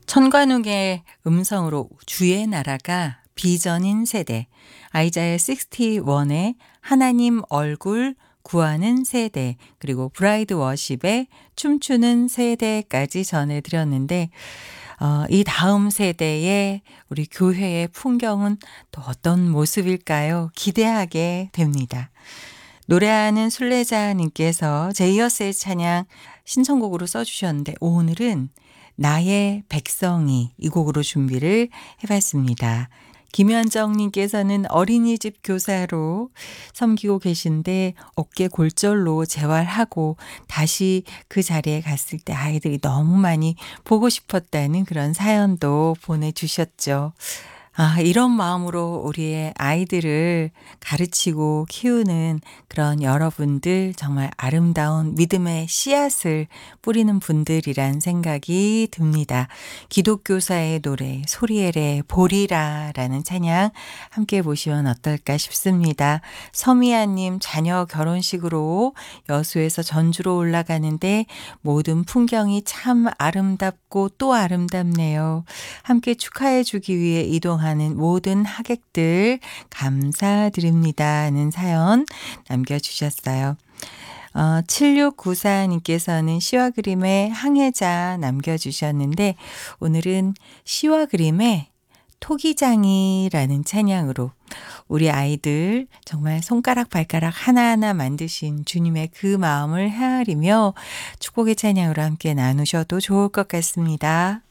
천관욱의 음성으로 주의 나라가 비전인 세대, 아이자야 61의 하나님 얼굴 구하는 세대, 그리고 브라이드 워십의 춤추는 세대까지 전해드렸는데, 이 다음 세대의 우리 교회의 풍경은 또 어떤 모습일까요? 기대하게 됩니다. 노래하는 순례자님께서 제이어스의 찬양 신청곡으로 써주셨는데, 오늘은 나의 백성이 이 곡으로 준비를 해봤습니다. 김현정님께서는 어린이집 교사로 섬기고 계신데 어깨 골절로 재활하고 다시 그 자리에 갔을 때 아이들이 너무 많이 보고 싶었다는 그런 사연도 보내주셨죠. 이런 마음으로 우리의 아이들을 가르치고 키우는 그런 여러분들 정말 아름다운 믿음의 씨앗을 뿌리는 분들이란 생각이 듭니다. 기독교사의 노래 소리엘의 보리라라는 찬양 함께 보시면 어떨까 싶습니다. 서미아님 자녀 결혼식으로 여수에서 전주로 올라가는데 모든 풍경이 참 아름답고 또 아름답네요. 함께 축하해 주기 위해 이동하는 모든 하객들 감사드립니다는 사연 남겨주셨어요. 7694님께서는 시와 그림의 항해자 남겨주셨는데 오늘은 시와 그림의 토기장이라는 찬양으로 우리 아이들 정말 손가락 발가락 하나하나 만드신 주님의 그 마음을 헤아리며 축복의 찬양으로 함께 나누셔도 좋을 것 같습니다.